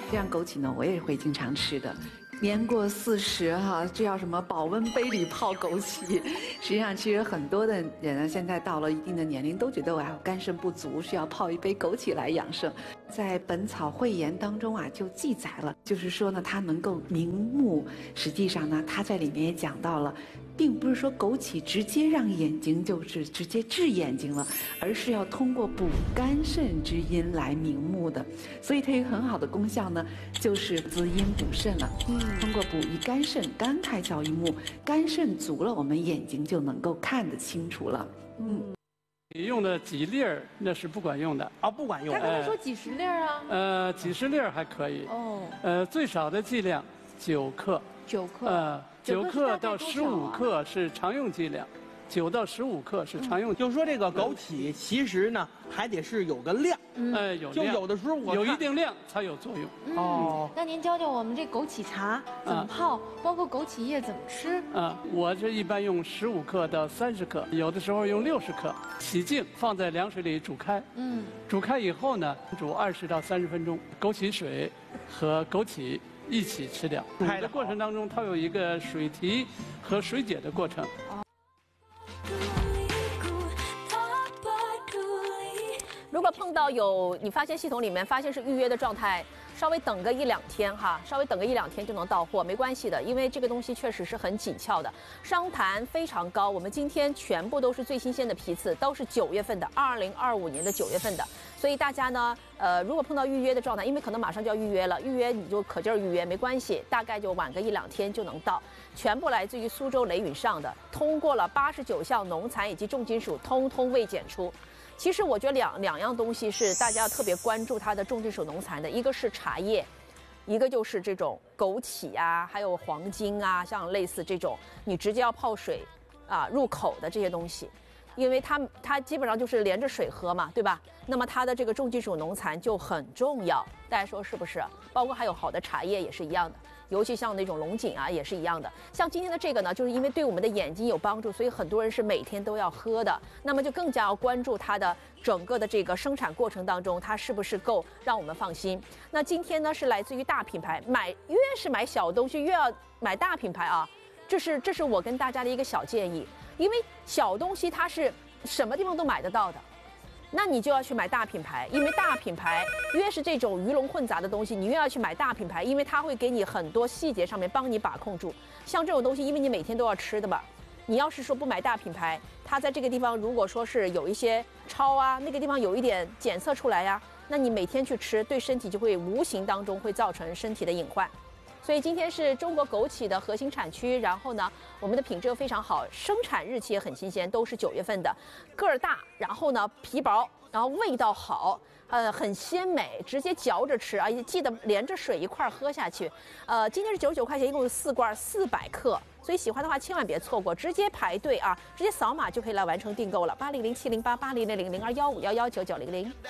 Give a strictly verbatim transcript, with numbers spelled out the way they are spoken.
这样枸杞呢，我也会经常吃的。年过四十哈，这叫什么保温杯里泡枸杞。实际上，其实很多的人呢，现在到了一定的年龄，都觉得我要肝肾不足，需要泡一杯枸杞来养生。在《本草汇言》当中啊，就记载了，就是说呢，它能够明目。实际上呢，它在里面也讲到了。并不是说枸杞直接让眼睛就是直接治眼睛了，而是要通过补肝肾之阴来明目的。所以它有很好的功效呢，就是滋阴补肾了。嗯，通过补益肝肾，肝开窍于目，肝肾足了，我们眼睛就能够看得清楚了。嗯。 你用的几粒儿那是不管用的啊，不管用。 他刚才说几十粒儿啊？ 呃，几十粒儿还可以。哦。呃，最少的剂量九克。 九克。 呃。九克到十五克是常用剂量，九到十五克是常用。 就说这个枸杞，其实呢还得是有个量， 哎，有就有的时候我有一定量才有作用。 哦，那您教教我们这枸杞茶怎么泡，包括枸杞叶怎么吃？ 啊，我这一般用十五克到三十克，有的时候用六十克，洗净放在凉水里煮开。嗯，煮开以后呢，煮二十到三十分钟，枸杞水和枸杞。一起吃掉。煮的过程当中，它有一个水提和水解的过程。 如果碰到有你发现系统里面发现是预约的状态，稍微等个一两天哈，稍微等个一两天就能到货，没关系的，因为这个东西确实是很紧俏的，商谈非常高。我们今天全部都是最新鲜的批次，都是九月份的，二零二五年的九月份的。所以大家呢，呃，如果碰到预约的状态，因为可能马上就要预约了，预约你就可劲儿预约，没关系，大概就晚个一两天就能到。全部来自于苏州雷允上的，通过了八十九项农残以及重金属，通通未检出。其实我觉得两两样东西是大家要特别关注它的重金属农残的，一个是茶叶，一个就是这种枸杞啊，还有黄精啊，像类似这种你直接要泡水啊入口的这些东西。因为它它基本上就是连着水喝嘛，对吧？那么它的这个重金属农残就很重要，大家说是不是？包括还有好的茶叶也是一样的，尤其像那种龙井啊也是一样的。像今天的这个呢，就是因为对我们的眼睛有帮助，所以很多人是每天都要喝的。那么就更加要关注它的整个的这个生产过程当中，它是不是够让我们放心。那今天呢是来自于大品牌，买越是买小东西越要买大品牌啊。这是这是我跟大家的一个小建议，因为小东西它是什么地方都买得到的，那你就要去买大品牌，因为大品牌越是这种鱼龙混杂的东西，你越要去买大品牌，因为它会给你很多细节上面帮你把控住。像这种东西，因为你每天都要吃的嘛，你要是说不买大品牌，它在这个地方如果说是有一些超啊，那个地方有一点检测出来呀，那你每天去吃，对身体就会无形当中会造成身体的隐患。所以今天是中国枸杞的核心产区，然后呢，我们的品质又非常好，生产日期也很新鲜，都是九月份的，个儿大，然后呢皮薄，然后味道好，呃，很鲜美，直接嚼着吃啊，记得连着水一块儿喝下去。呃，今天是九十九块钱，一共有四罐，四百克，所以喜欢的话千万别错过，直接排队啊，直接扫码就可以来完成订购了，八零零七零八八零零零零二幺五幺幺九九零零。